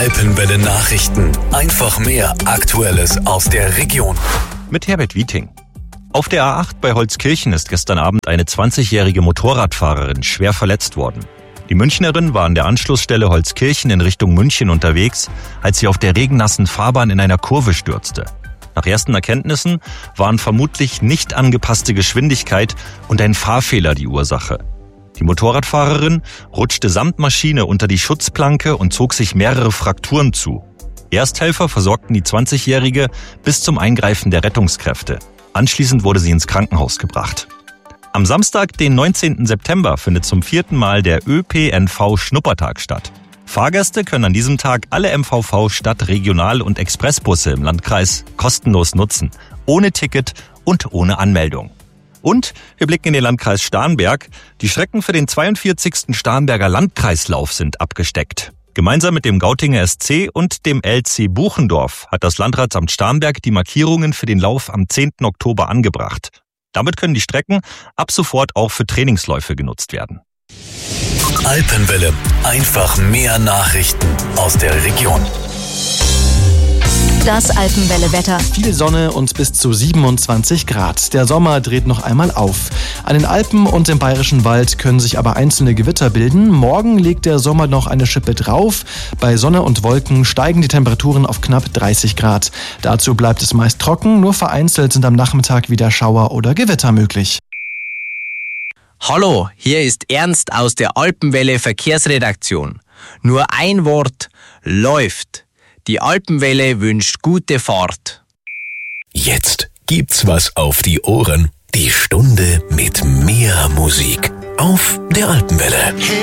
Alpenwelle Nachrichten. Einfach mehr Aktuelles aus der Region. Mit Herbert Wieting. Auf der A8 bei Holzkirchen ist gestern Abend eine 20-jährige Motorradfahrerin schwer verletzt worden. Die Münchnerin war an der Anschlussstelle Holzkirchen in Richtung München unterwegs, als sie auf der regennassen Fahrbahn in einer Kurve stürzte. Nach ersten Erkenntnissen waren vermutlich nicht angepasste Geschwindigkeit und ein Fahrfehler die Ursache. Die Motorradfahrerin rutschte samt Maschine unter die Schutzplanke und zog sich mehrere Frakturen zu. Ersthelfer versorgten die 20-Jährige bis zum Eingreifen der Rettungskräfte. Anschließend wurde sie ins Krankenhaus gebracht. Am Samstag, den 19. September, findet zum 4. Mal der ÖPNV-Schnuppertag statt. Fahrgäste können an diesem Tag alle MVV-, Stadt-, Regional- und Expressbusse im Landkreis kostenlos nutzen, ohne Ticket und ohne Anmeldung. Und wir blicken in den Landkreis Starnberg. Die Strecken für den 42. Starnberger Landkreislauf sind abgesteckt. Gemeinsam mit dem Gautinger SC und dem LC Buchendorf hat das Landratsamt Starnberg die Markierungen für den Lauf am 10. Oktober angebracht. Damit können die Strecken ab sofort auch für Trainingsläufe genutzt werden. Alpenwelle. Einfach mehr Nachrichten aus der Region. Das Alpenwelle-Wetter. Viel Sonne und bis zu 27 Grad. Der Sommer dreht noch einmal auf. An den Alpen und im Bayerischen Wald können sich aber einzelne Gewitter bilden. Morgen legt der Sommer noch eine Schippe drauf. Bei Sonne und Wolken steigen die Temperaturen auf knapp 30 Grad. Dazu bleibt es meist trocken, nur vereinzelt sind am Nachmittag wieder Schauer oder Gewitter möglich. Hallo, hier ist Ernst aus der Alpenwelle Verkehrsredaktion. Nur ein Wort: läuft. Die Alpenwelle wünscht gute Fahrt. Jetzt gibt's was auf die Ohren. Die Stunde mit mehr Musik auf der Alpenwelle.